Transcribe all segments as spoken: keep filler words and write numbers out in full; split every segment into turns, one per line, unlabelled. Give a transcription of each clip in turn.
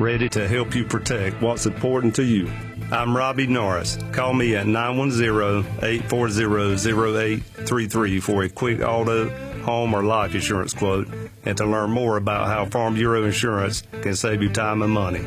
ready to help you protect what's important to you. I'm Robbie Norris. Call me at nine one zero, eight four zero, zero eight three three for a quick auto, home, or life insurance quote, and to learn more about how Farm Bureau Insurance can save you time and money.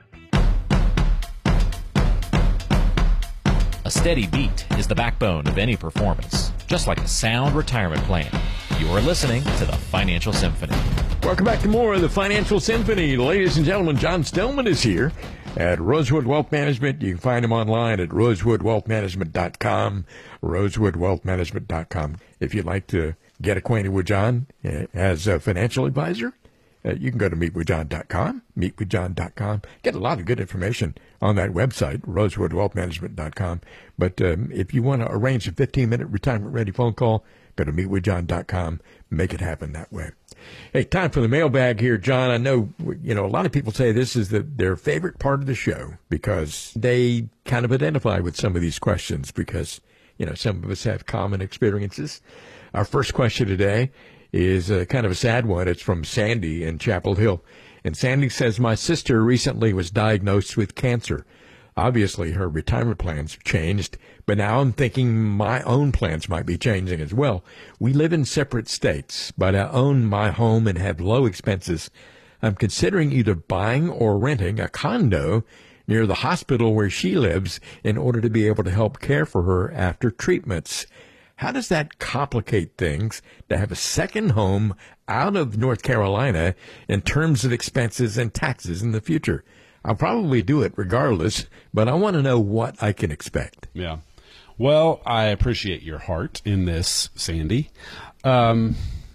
A steady beat is the backbone of any performance, just like a sound retirement plan. You are listening to the Financial Symphony.
Welcome back to more of the Financial Symphony. Ladies and gentlemen, John Stellman is here at Rosewood Wealth Management. You can find him online at rosewood wealth management dot com, rosewood wealth management dot com. If you'd like to get acquainted with John uh, as a financial advisor, uh, you can go to meet with john dot com, meet with john dot com. Get a lot of good information on that website, rosewood wealth management dot com. But um, if you want to arrange a fifteen-minute retirement-ready phone call, go to meet with john dot com. Make it happen that way. Hey, time for the mailbag here, John. I know, you know, a lot of people say this is the, their favorite part of the show because they kind of identify with some of these questions because, you know, some of us have common experiences. Our first question today is uh, kind of a sad one. It's from Sandy in Chapel Hill. And Sandy says, my sister recently was diagnosed with cancer. Obviously, her retirement plans have changed, but now I'm thinking my own plans might be changing as well. We live in separate states, but I own my home and have low expenses. I'm considering either buying or renting a condo near the hospital where she lives in order to be able to help care for her after treatments. How does that complicate things to have a second home out of North Carolina in terms of expenses and taxes in the future? I'll probably do it regardless, but I want to know what I can expect.
Yeah. Well, I appreciate your heart in this, Sandy. Um,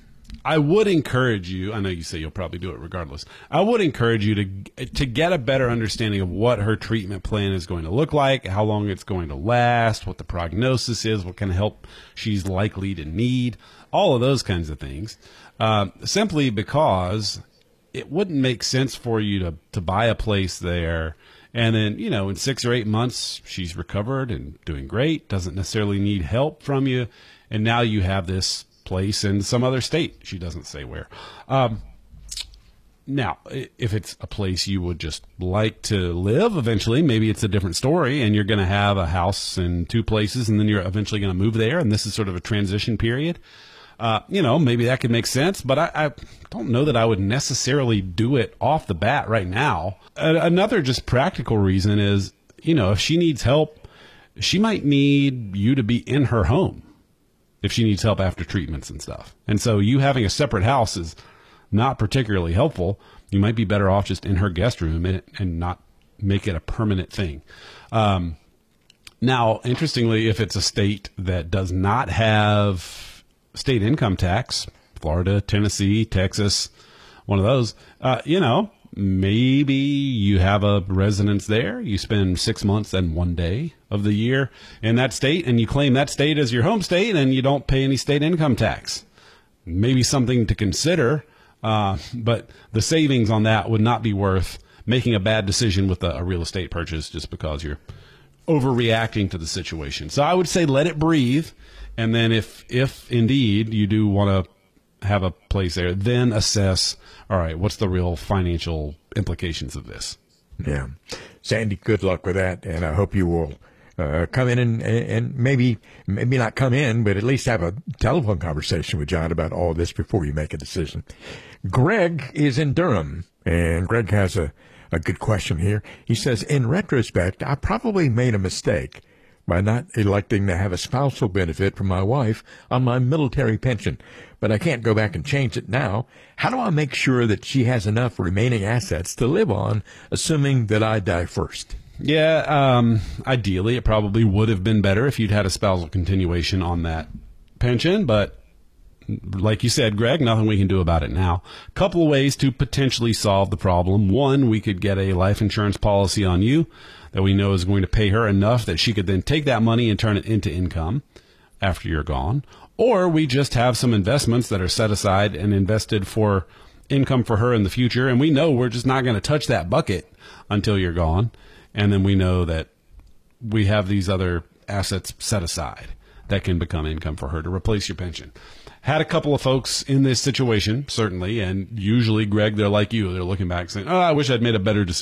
I would encourage you, I know you say you'll probably do it regardless. I would encourage you to to get a better understanding of what her treatment plan is going to look like, how long it's going to last, what the prognosis is, what kind of help she's likely to need, all of those kinds of things. Uh, simply because it wouldn't make sense for you to, to buy a place there and then, you know, in six or eight months, she's recovered and doing great, doesn't necessarily need help from you, and now you have this place in some other state. She doesn't say where. Um, now, if it's a place you would just like to live eventually, maybe it's a different story, and you're going to have a house in two places, and then you're eventually going to move there, and this is sort of a transition period. Uh, you know, maybe that could make sense, but I, I don't know that I would necessarily do it off the bat right now. Uh, another just practical reason is, you know, if she needs help, she might need you to be in her home if she needs help after treatments and stuff. And so you having a separate house is not particularly helpful. You might be better off just in her guest room and, and not make it a permanent thing. Um, now, interestingly, if it's a state that does not have state income tax, Florida, Tennessee, Texas, one of those, uh, you know, maybe you have a residence there. You spend six months and one day of the year in that state, and you claim that state as your home state, and you don't pay any state income tax. Maybe something to consider, uh, but the savings on that would not be worth making a bad decision with a, a real estate purchase just because you're overreacting to the situation. So I would say let it breathe. And then if, if indeed you do want to have a place there, then assess, all right, what's the real financial implications of this?
Yeah. Sandy, good luck with that. And I hope you will uh, come in and, and maybe, maybe not come in, but at least have a telephone conversation with John about all this before you make a decision. Greg is in Durham, and Greg has a, a good question here. He says, in retrospect, I probably made a mistake by not electing to have a spousal benefit for my wife on my military pension. But I can't go back and change it now. How do I make sure that she has enough remaining assets to live on, assuming that I die first?
Yeah, um, ideally, it probably would have been better if you'd had a spousal continuation on that pension, but like you said, Greg, nothing we can do about it now. A couple of ways to potentially solve the problem. One, we could get a life insurance policy on you that we know is going to pay her enough that she could then take that money and turn it into income after you're gone. Or we just have some investments that are set aside and invested for income for her in the future, and we know we're just not going to touch that bucket until you're gone. And then we know that we have these other assets set aside that can become income for her to replace your pension. Had a couple of folks in this situation, certainly, and usually, Greg, they're like you. They're looking back saying, oh, I wish I'd made a better decision.